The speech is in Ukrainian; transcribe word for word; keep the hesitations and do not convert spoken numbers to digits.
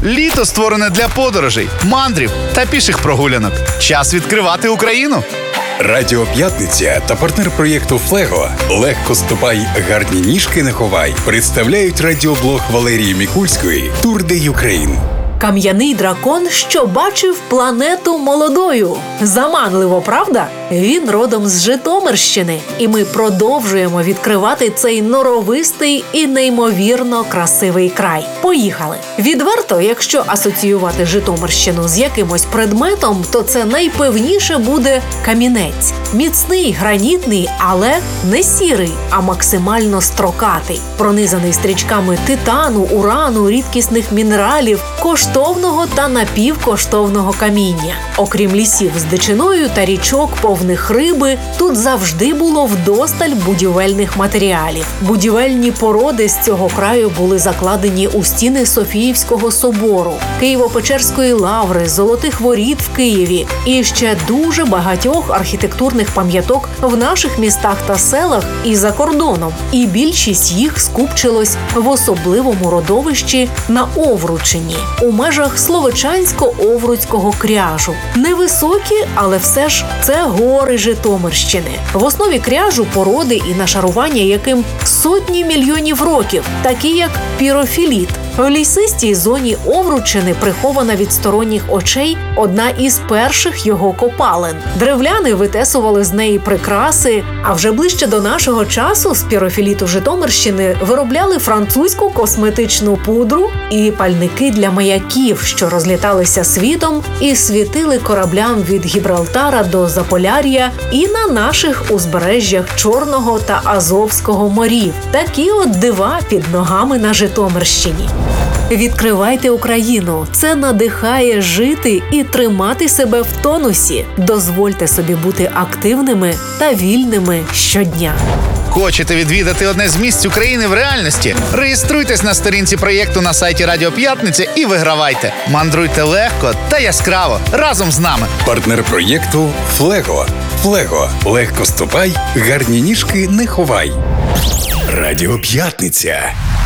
Літо створене для подорожей, мандрів та піших прогулянок. Час відкривати Україну. Радіо П'ятниця та партнер проєкту «Флего» «Легко ступай, гарні ніжки не ховай» представляють радіоблог Валерії Мікульської «Тур де Юкрейн». Кам'яний дракон, що бачив планету молодою. Заманливо, правда? Він родом з Житомирщини. І ми продовжуємо відкривати цей норовистий і неймовірно красивий край. Поїхали! Відверто, якщо асоціювати Житомирщину з якимось предметом, то це найпевніше буде камінець. Міцний, гранітний, але не сірий, а максимально строкатий. Пронизаний стрічками титану, урану, рідкісних мінералів, коштовного та напівкоштовного каміння. Окрім лісів з дичиною та річок, повних риби, тут завжди було вдосталь будівельних матеріалів. Будівельні породи з цього краю були закладені у стіни Софіївського собору, Києво-Печерської лаври, Золотих воріт в Києві і ще дуже багатьох архітектурних пам'яток в наших містах та селах і за кордоном. І більшість їх скупчилось в особливому родовищі на Овручині, у межах Словечансько-Овруцького кряжу. Невисокі, але все ж це гори Житомирщини. В основі кряжу породи і нашарування, яким сотні мільйонів років, такі як пірофіліт. В лісистій зоні Овручини прихована від сторонніх очей одна із перших його копалин. Древляни витесували з неї прикраси, а вже ближче до нашого часу з пірофіліту Житомирщини виробляли французьку косметичну пудру і пальники для маяків, що розліталися світом і світили кораблям від Гібралтара до Заполяр'я і на наших узбережжях Чорного та Азовського морів. Такі от дива під ногами на Житомирщині. Відкривайте Україну. Це надихає жити і тримати себе в тонусі. Дозвольте собі бути активними та вільними щодня. Хочете відвідати одне з місць України в реальності? Реєструйтесь на сторінці проєкту на сайті Радіо П'ятниця і вигравайте. Мандруйте легко та яскраво разом з нами. Партнер проєкту «Флего». «Флего» – легко ступай, гарні ніжки не ховай. Радіо П'ятниця.